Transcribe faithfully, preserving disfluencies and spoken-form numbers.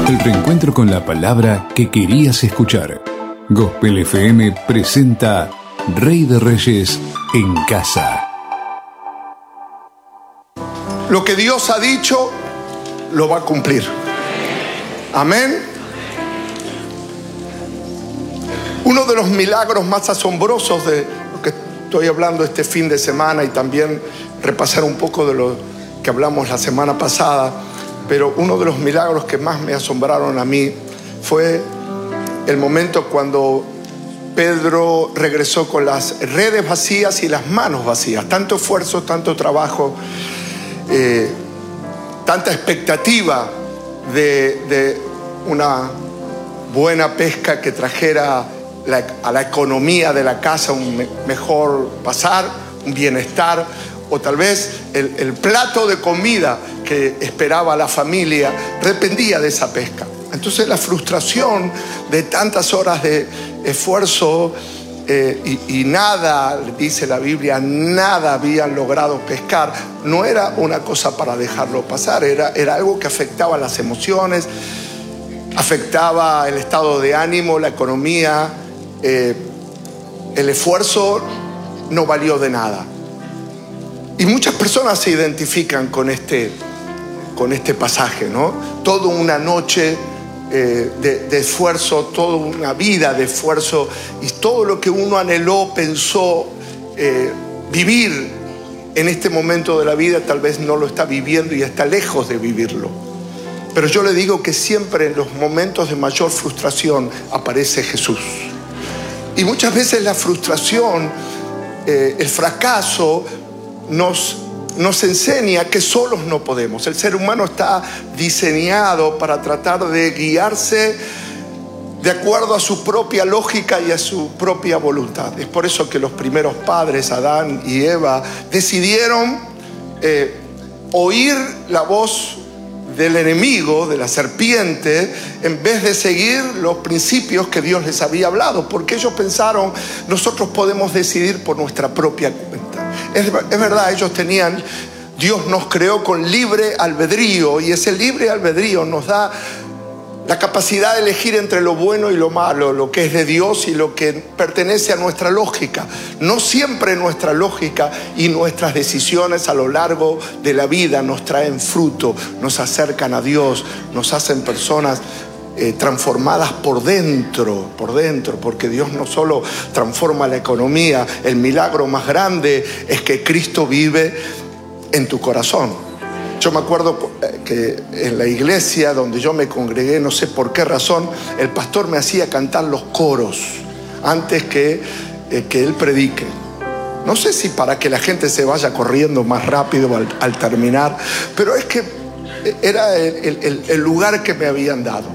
El reencuentro con la palabra que querías escuchar. Gospel F M presenta Rey de Reyes en casa. Lo que Dios ha dicho, lo va a cumplir. Amén. Uno de los milagros más asombrosos de lo que estoy hablando este fin de semana, y también repasar un poco de lo que hablamos la semana pasada, pero uno de los milagros que más me asombraron a mí fue el momento cuando Pedro regresó con las redes vacías y las manos vacías. Tanto esfuerzo, tanto trabajo, eh, tanta expectativa de, de una buena pesca que trajera la, a la economía de la casa un me, mejor pasar, un bienestar, o tal vez el, el plato de comida que esperaba la familia dependía de esa pesca. Entonces la frustración de tantas horas de esfuerzo eh, y, y nada, dice la Biblia, nada habían logrado pescar, no era una cosa para dejarlo pasar, era, era algo que afectaba las emociones, afectaba el estado de ánimo, la economía. Eh, el esfuerzo no valió de nada. Y muchas personas se identifican con este, con este pasaje, ¿no? Toda una noche eh, de, de esfuerzo, toda una vida de esfuerzo, y todo lo que uno anheló, pensó eh, vivir en este momento de la vida, tal vez no lo está viviendo y está lejos de vivirlo. Pero yo le digo que siempre en los momentos de mayor frustración aparece Jesús. Y muchas veces la frustración, eh, el fracaso, Nos, nos enseña que solos no podemos. El ser humano está diseñado para tratar de guiarse de acuerdo a su propia lógica y a su propia voluntad. Es por eso que los primeros padres, Adán y Eva, decidieron eh, oír la voz del enemigo, de la serpiente, en vez de seguir los principios que Dios les había hablado, porque ellos pensaron, nosotros podemos decidir por nuestra propia cuenta. Es, es verdad, ellos tenían, Dios nos creó con libre albedrío, y ese libre albedrío nos da la capacidad de elegir entre lo bueno y lo malo, lo que es de Dios y lo que pertenece a nuestra lógica. No siempre nuestra lógica y nuestras decisiones a lo largo de la vida nos traen fruto, nos acercan a Dios, nos hacen personas Eh, transformadas por dentro, por dentro, porque Dios no solo transforma la economía, el milagro más grande es que Cristo vive en tu corazón. Yo me acuerdo que en la iglesia donde yo me congregué, no sé por qué razón, el pastor me hacía cantar los coros antes que, eh, que él predique. No sé si para que la gente se vaya corriendo más rápido al, al terminar, pero es que era el, el, el lugar que me habían dado.